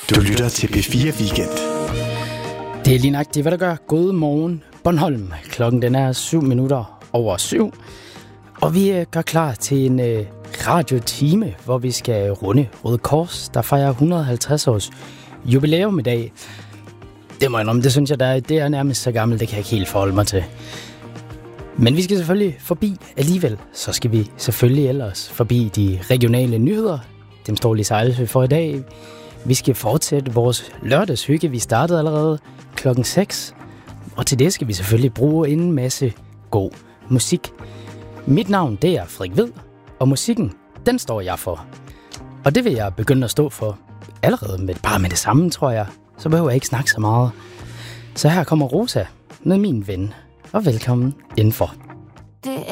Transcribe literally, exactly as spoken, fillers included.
Du lytter til B fire Weekend. Det er lige nøjagtigt, hvad der gør. God morgen, Bornholm. Klokken den er syv minutter over syv. Og vi øh, gør klar til en øh, radiotime, hvor vi skal runde Røde Kors, der fejrer et hundrede og halvtreds års jubilæum i dag. Det må jeg om, det synes jeg, der er, det er nærmest så gammelt, det kan jeg ikke helt forholde mig til. Men vi skal selvfølgelig forbi alligevel. Så skal vi selvfølgelig ellers forbi de regionale nyheder. Dem står lige sejlet for i dag. Vi skal fortsætte vores lørdagshygge. Vi startede allerede klokken seks. Og til det skal vi selvfølgelig bruge en masse god musik. Mit navn, det er Frederik Ved, og musikken, den står jeg for. Og det vil jeg begynde at stå for allerede med, bare med det samme, tror jeg. Så behøver jeg ikke snakke så meget. Så her kommer Rosa med Min Ven, og velkommen indenfor. Det